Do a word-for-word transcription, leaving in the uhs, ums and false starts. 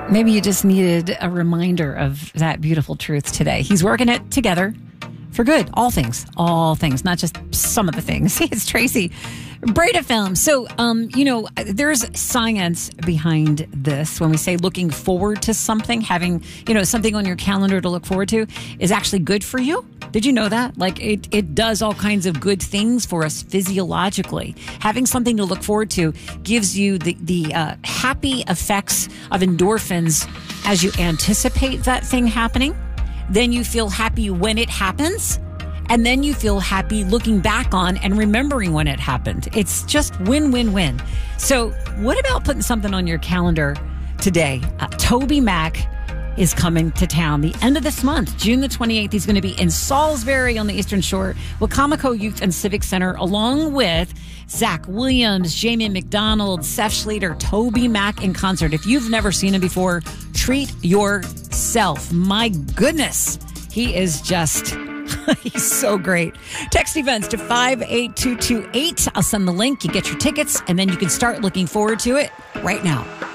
Maybe you just needed a reminder of that beautiful truth today. He's working it together for good. All things, all things, not just some of the things. It's Tracy Breda Film. So, um, you know, there's science behind this. When we say looking forward to something, having, you know, something on your calendar to look forward to is actually good for you. Did you know that? Like it, it does all kinds of good things for us physiologically. Having something to look forward to gives you the, the uh, happy effects of endorphins as you anticipate that thing happening. Then you feel happy when it happens. And then you feel happy looking back on and remembering when it happened. It's just win, win, win. So what about putting something on your calendar today? Uh, Toby Mac is coming to town the end of this month, June the twenty-eighth. He's going to be in Salisbury on the Eastern Shore, Wacomico Youth and Civic Center, along with Zach Williams, Jamie McDonald, Seth Schleter, Toby Mac in concert. If you've never seen him before, treat yourself. My goodness, he is just... he's so great. Text events to five eight two two eight. I'll send the link. You get your tickets, and then you can start looking forward to it right now.